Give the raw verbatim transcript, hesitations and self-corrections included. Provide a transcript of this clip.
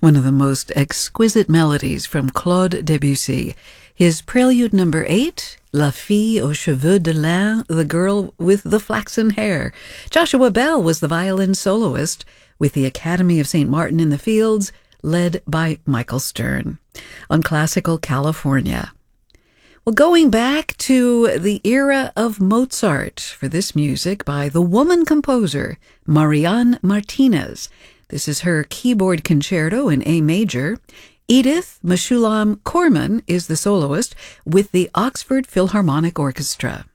one of the most exquisite melodies from Claude Debussy. His Prelude number eight, La Fille aux Cheveux de Lin, the girl with the flaxen hair. Joshua Bell was the violin soloist with the Academy of Saint Martin in the Fields, led by Michael Stern. On Classical California. Well, going back to the era of Mozart for this music by the woman composer, Marianne Martinez. This is her keyboard concerto in A major. Edith Meshulam Corman is the soloist with the Oxford Philharmonic Orchestra.